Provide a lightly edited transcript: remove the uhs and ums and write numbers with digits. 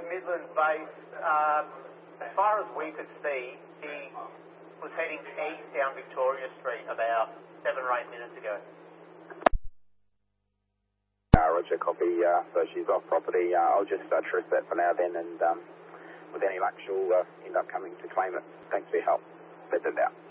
Midlands base. As far as we could see, he was heading east down Victoria Street about 7 or 8 minutes ago. Roger, copy. So she's off property. I'll just truce that for now then, and with any luck she'll end up coming to claim it. Thanks for your help. Bedded out.